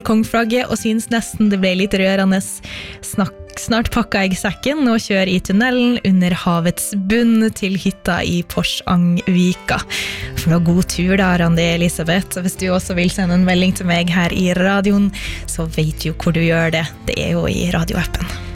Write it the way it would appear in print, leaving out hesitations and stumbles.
kongflagget og synes nesten det ble litt rørende Snart pakka jeg sekken og kjører i tunnelen under havets bunn til hytta i Porsangvika. For da god tur da, Randi Elisabeth. Og hvis du også vil sende en melding til meg her i radioen, så vet du hvor du gjør det. Det jo i radioappen.